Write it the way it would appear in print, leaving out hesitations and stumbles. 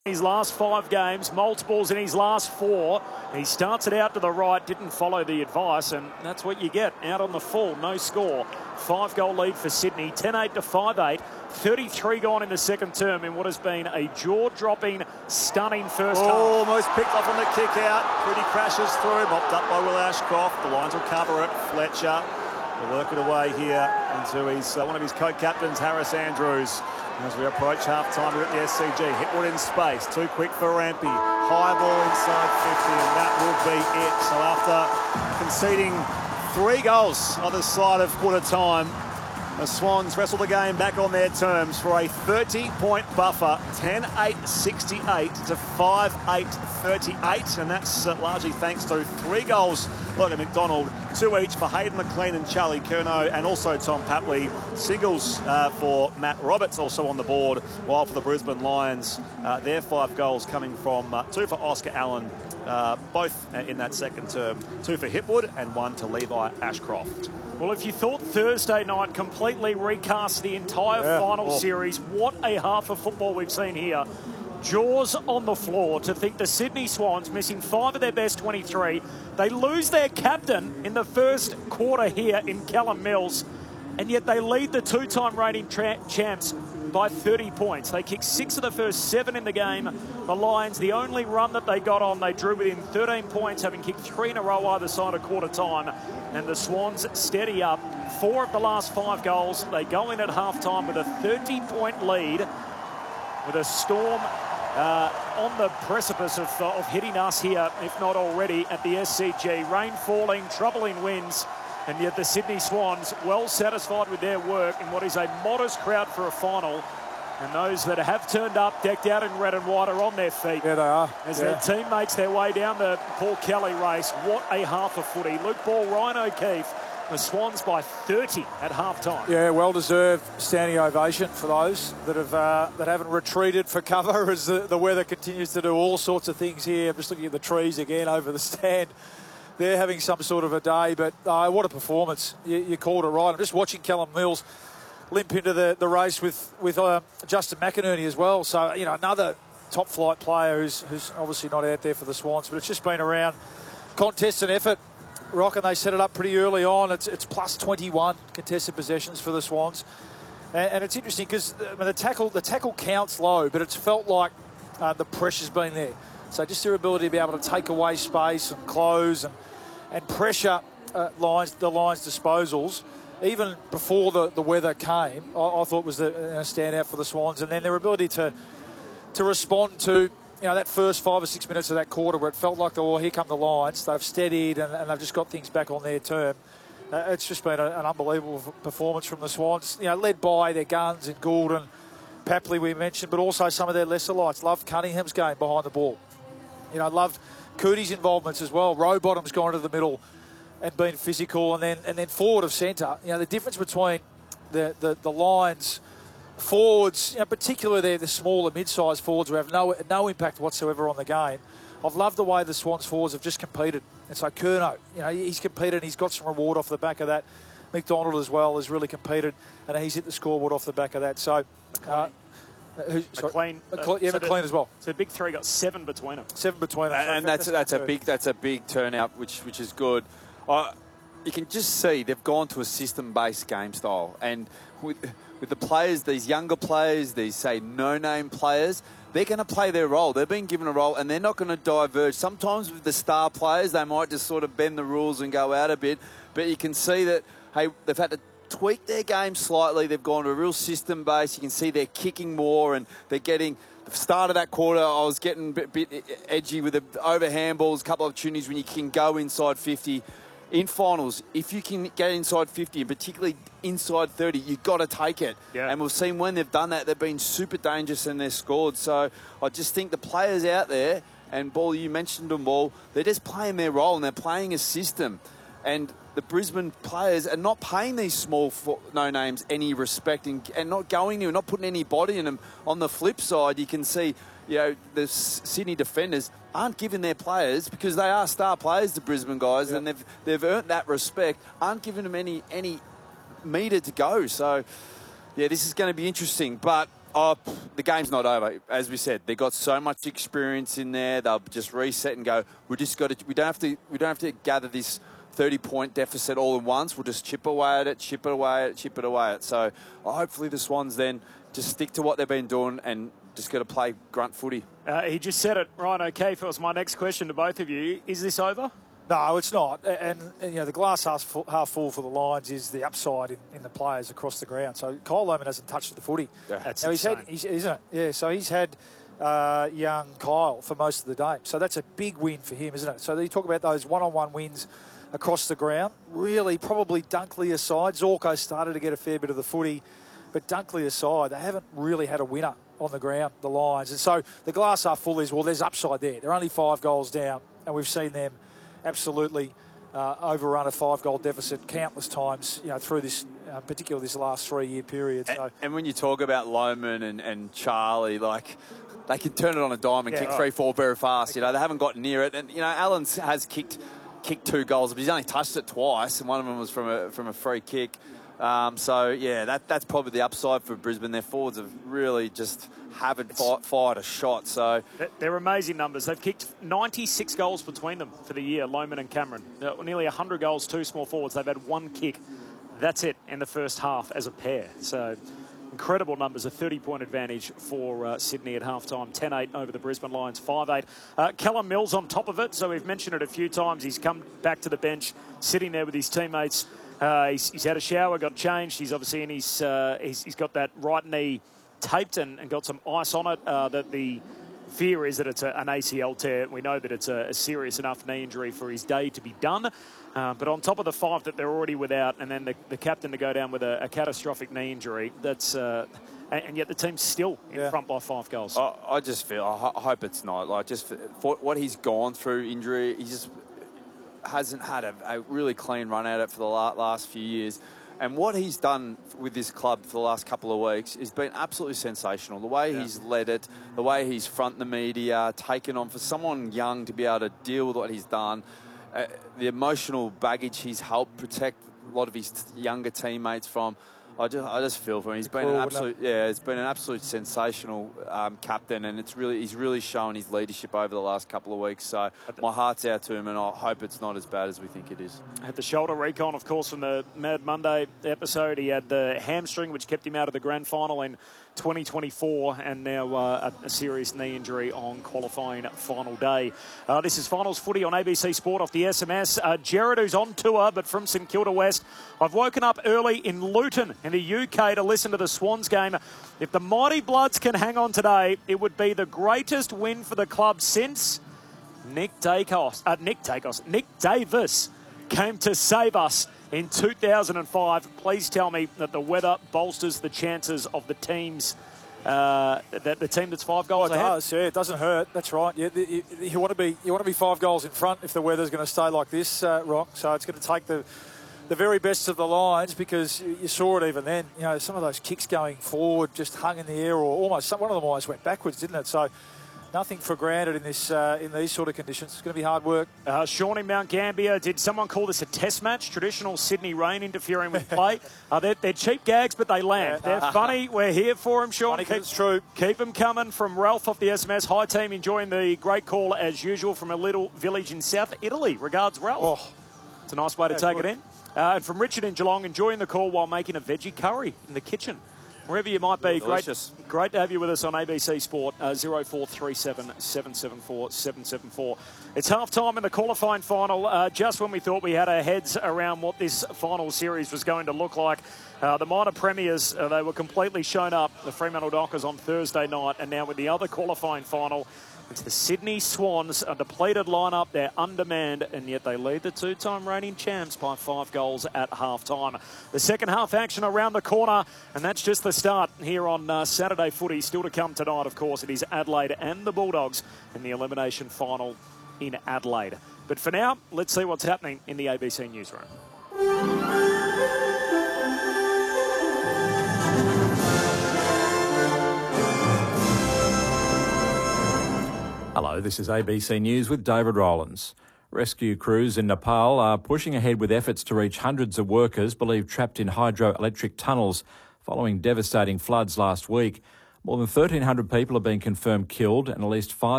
His last 5 games, multiples in his last 4. He starts it out to the right, didn't follow the advice, and that's what you get. Out on the full, no score. 5-goal lead for Sydney, 10-8 to 5-8. 33 gone in the second term in what has been a jaw-dropping, stunning first half. Almost picked off on the kick out. Pretty crashes through, mopped up by Will Ashcroft. The Lions will cover it. Fletcher will work it away here into his one of his co-captains, Harris Andrews. As we approach half-time, we're at the SCG. Hipwood in space, too quick for Rampy. High ball inside 50, and that will be it. So after conceding 3 goals either side of quarter time, the Swans wrestle the game back on their terms for a 30-point buffer, 10-8-68 to 5-8-38, and that's largely thanks to 3 goals, Logan McDonald, 2 each for Hayden McLean and Charlie Curnow, and also Tom Papley. Singles for Matt Roberts also on the board, while for the Brisbane Lions, their 5 goals coming from 2 for Oscar Allen, both in that second term, 2 for Hipwood and 1 to Levi Ashcroft. Well, if you thought Thursday night completely recast the entire final series, what a half of football we've seen here. Jaws on the floor to think the Sydney Swans, missing 5 of their best 23, they lose their captain in the first quarter here in Callum Mills, and yet they lead the 2-time reigning champs by 30 points. They kicked 6 of the first 7 in the game. The Lions, the only run that they got on, they drew within 13 points, having kicked 3 in a row either side of quarter time. And the Swans steady up. 4 of the last 5 goals. They go in at half-time with a 30-point lead, with a Storm on the precipice of hitting us here, if not already, at the SCG. Rain falling, troubling winds. And yet the Sydney Swans well satisfied with their work in what is a modest crowd for a final. And those that have turned up, decked out in red and white, are on their feet. Yeah, they are. As their team makes their way down the Paul Kelly race. What a half of footy. Luke Ball, Ryan O'Keefe, the Swans by 30 at half-time. Yeah, well-deserved standing ovation for those that haven't retreated for cover as the weather continues to do all sorts of things here. I'm just looking at the trees again over the stand. They're having some sort of a day, but what a performance. You called it right. I'm just watching Callum Mills limp into the race with Justin McInerney as well. So, you know, another top-flight player who's obviously not out there for the Swans, but it's just been around contest and effort. Rock, and they set it up pretty early on. It's plus 21 contested possessions for the Swans. And it's interesting because the tackle counts low, but it's felt like the pressure's been there. So just their ability to be able to take away space and close and pressure the Lions' disposals, even before the weather came, I thought was a standout for the Swans. And then their ability to respond to, you know, that first 5 or 6 minutes of that quarter where it felt like, here come the Lions. They've steadied and they've just got things back on their term. It's just been an unbelievable performance from the Swans, you know, led by their guns and Gould and Papley we mentioned, but also some of their lesser lights. Loved Cunningham's game behind the ball. You know, loved Cootie's involvements as well. Rowbottom's gone to the middle and been physical, and then forward of centre. You know, the difference between the Lions forwards, you know, particularly the smaller mid-sized forwards who have no impact whatsoever on the game. I've loved the way the Swans forwards have just competed. And so Curnow, you know, he's competed and he's got some reward off the back of that. McDonald as well has really competed and he's hit the scoreboard off the back of that. So McLean, McLean as well. So the big 3 got 7 between them. 7 between them. And that's a big turnout, which is good. You can just see they've gone to a system-based game style, and with the players, these younger players, these say no-name players, they're going to play their role. They've been given a role, and they're not going to diverge. Sometimes with the star players, they might just sort of bend the rules and go out a bit, but you can see that they've had to tweak their game slightly. They've gone to a real system base. You can see they're kicking more and they're getting... The start of that quarter, I was getting a bit edgy with the overhand balls, a couple of opportunities when you can go inside 50. In finals, if you can get inside 50 and particularly inside 30, you've got to take it. Yeah. And we've seen when they've done that, they've been super dangerous and they've scored. So I just think the players out there, and Ball, you mentioned them, Ball, they're just playing their role and they're playing a system. And the Brisbane players are not paying these small no-names any respect and not going to, not putting any body in them. On the flip side, you can see, you know, the Sydney defenders aren't giving their players, because they are star players, the Brisbane guys, and they've earned that respect, aren't giving them any metre to go. So, yeah, this is going to be interesting. But The game's not over. As we said, they got so much experience in there. They'll just reset and go. We don't have to gather this 30-point deficit all at once. We'll just chip away at it. So hopefully the Swans then just stick to what they've been doing and just got to play grunt footy. He just said it, Ryan O'Keefe. It was my next question to both of you. Is this over? No, it's not. And the glass half full for the Lions is the upside in the players across the ground. So Kyle Lohmann hasn't touched the footy. Yeah. That's now insane. isn't it? Yeah, so he's had young Kyle for most of the game. So that's a big win for him, isn't it? So you talk about those one-on-one wins across the ground. Really, probably Dunkley aside. Zorko started to get a fair bit of the footy. But Dunkley aside, they haven't really had a winner on the ground, the Lions. And so the glass half full is, well, there's upside there. They're only 5 goals down, and we've seen them absolutely overrun a 5-goal deficit countless times, through this, particularly this last 3-year period. So. And when you talk about Lohmann and Charlie, like, they can turn it on a dime and kick 3-4 very fast. They haven't got near it. And, Allen has kicked 2 goals, but he's only touched it twice, and one of them was from a free kick. That's probably the upside for Brisbane. Their forwards have really just haven't fired a shot. So they're amazing numbers. They've kicked 96 goals between them for the year, Lohmann and Cameron. Nearly 100 goals, 2 small forwards. They've had 1 kick. That's it in the first half as a pair. So incredible numbers, a 30-point advantage for Sydney at halftime. 10-8 over the Brisbane Lions, 5-8. Callum Mills on top of it. So we've mentioned it a few times. He's come back to the bench, sitting there with his teammates. He's had a shower, got changed. He's obviously in his. He's got that right knee taped and got some ice on it. That the fear is that it's an ACL tear. We know that it's a serious enough knee injury for his day to be done. But on top of the 5 that they're already without, and then the captain to go down with a catastrophic knee injury, that's and yet the team's still in front by 5 goals. I just feel. I hope it's not. Like, just for what he's gone through, injury, he just hasn't had a really clean run at it for the last few years. And what he's done with this club for the last couple of weeks has been absolutely sensational. The way he's led it, the way he's fronted the media, taken on for someone young to be able to deal with what he's done, the emotional baggage he's helped protect a lot of his younger teammates from. I just feel for him. He's been it's been an absolute sensational captain, and he's really shown his leadership over the last couple of weeks. So my heart's out to him, and I hope it's not as bad as we think it is. Had the shoulder recon, of course, from the Mad Monday episode. He had the hamstring, which kept him out of the grand final in 2024, and now a serious knee injury on qualifying final day. This is Finals Footy on ABC Sport off the SMS. Jared, who's on tour, but from St Kilda West. I've woken up early in Luton in the UK to listen to the Swans game. If the Mighty Bloods can hang on today, it would be the greatest win for the club since Nick Davis came to save us in 2005. Please tell me that the weather bolsters the chances of the teams, that the team that's 5 goals ahead. It does, it doesn't hurt. That's right. You want to be 5 goals in front if the weather's going to stay like this, Rock. So it's going to take the very best of the Lions, because you saw it even then. Some of those kicks going forward just hung in the air, or almost one of them almost went backwards, didn't it? So nothing for granted in this in these sort of conditions. It's going to be hard work. Sean in Mount Gambier, did someone call this a test match? Traditional Sydney rain interfering with play? They're cheap gags, but they land. They're funny. We're here for them, Sean. It's true. Keep them coming. From Ralph off the SMS. Hi, team. Enjoying the great call as usual from a little village in South Italy. Regards, Ralph. Oh, it's a nice way to take it in. And from Richard in Geelong, enjoying the call while making a veggie curry in the kitchen. Wherever you might be, great to have you with us on ABC Sport, 0437 774 774. It's half-time in the qualifying final, just when we thought we had our heads around what this final series was going to look like. The minor premiers, they were completely shown up, the Fremantle Dockers on Thursday night, and now with the other qualifying final, it's the Sydney Swans, a depleted lineup. They're undermanned, and yet they lead the 2-time reigning champs by 5 goals at half-time. The second half action around the corner, and that's just the start here on Saturday footy. Still to come tonight, of course. It is Adelaide and the Bulldogs in the elimination final in Adelaide. But for now, let's see what's happening in the ABC newsroom. Hello, this is ABC News with David Rowlands. Rescue crews in Nepal are pushing ahead with efforts to reach hundreds of workers believed trapped in hydroelectric tunnels following devastating floods last week. More than 1,300 people have been confirmed killed and at least 5